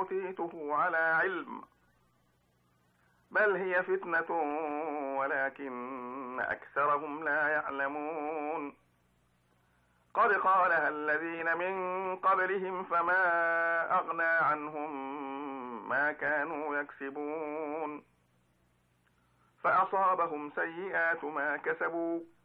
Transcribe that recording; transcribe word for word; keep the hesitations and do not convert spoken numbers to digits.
أوتيته على علم بل هي فتنة ولكن أكثرهم لا يعلمون قد قالها الذين من قبلهم فما أغنى عنهم ما كانوا يكسبون فأصابهم سيئات ما كسبوا